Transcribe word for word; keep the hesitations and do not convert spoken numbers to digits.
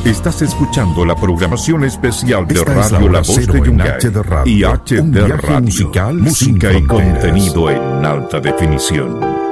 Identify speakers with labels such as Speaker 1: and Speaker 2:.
Speaker 1: Estás escuchando la programación especial de
Speaker 2: Esta
Speaker 1: Radio
Speaker 2: es
Speaker 1: La
Speaker 2: la
Speaker 1: Voz
Speaker 2: Cero
Speaker 1: de
Speaker 2: en
Speaker 1: Yungay
Speaker 2: H D Radio,
Speaker 1: y H D
Speaker 2: un viaje
Speaker 1: Radio,
Speaker 2: musical
Speaker 1: música
Speaker 2: sin
Speaker 1: y
Speaker 2: fronteras.
Speaker 1: contenido en alta definición.